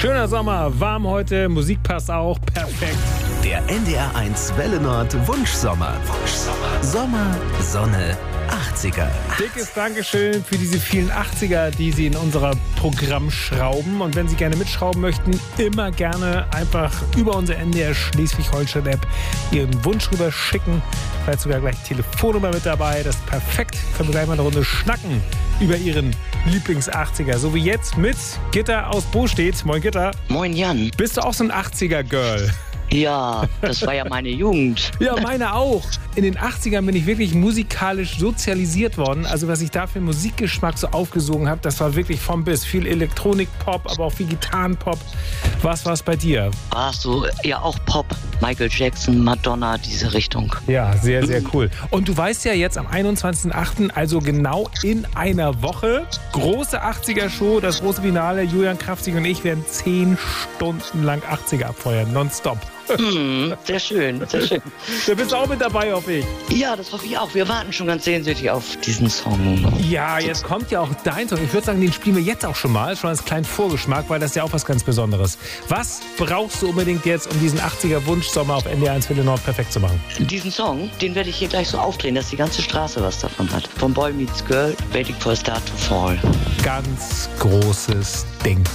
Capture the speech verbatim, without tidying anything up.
Schöner Sommer, warm heute, Musik passt auch, perfekt. Der N D R eins Welle Nord Wunschsommer. Wunschsommer. Sommer, Sonne, achtziger. Dickes Dankeschön für diese vielen achtziger, die Sie in unser Programm schrauben. Und wenn Sie gerne mitschrauben möchten, immer gerne einfach über unsere N D R Schleswig-Holstein-App Ihren Wunsch rüber schicken. Vielleicht sogar gleich Telefonnummer mit dabei. Das ist perfekt. Können wir gleich mal eine Runde schnacken über Ihren Lieblings-achtziger. So wie jetzt mit Gitta aus Bostedt. Moin Gitta. Moin Jan. Bist du auch so ein achtziger-Girl? Ja, das war ja meine Jugend. Ja, meine auch. In den achtzigern bin ich wirklich musikalisch sozialisiert worden. Also was ich da für Musikgeschmack so aufgesogen habe, das war wirklich vom bis. Viel Elektronik-Pop, aber auch viel Gitarrenpop. Was war es bei dir? Warst du ja auch Pop? Michael Jackson, Madonna, diese Richtung. Ja, sehr, sehr cool. Und du weißt ja jetzt am einundzwanzigsten achten, also genau in einer Woche, große achtziger-Show, das große Finale. Julian Kraftzig und ich werden zehn Stunden lang achtziger abfeuern, nonstop. Hm, sehr schön, sehr schön. Du bist auch mit dabei, hoffe ich. Ja, das hoffe ich auch. Wir warten schon ganz sehnsüchtig auf diesen Song. Ja, jetzt kommt ja auch dein Song. Ich würde sagen, den spielen wir jetzt auch schon mal, schon als kleinen Vorgeschmack, weil das ist ja auch was ganz Besonderes. Was brauchst du unbedingt jetzt, um diesen achtziger-Wunschsommer auf N D R eins Welle Nord perfekt zu machen? Diesen Song, den werde ich hier gleich so aufdrehen, dass die ganze Straße was davon hat. Von Boy Meets Girl, Waiting for a Star to Fall. Ganz großes Ding.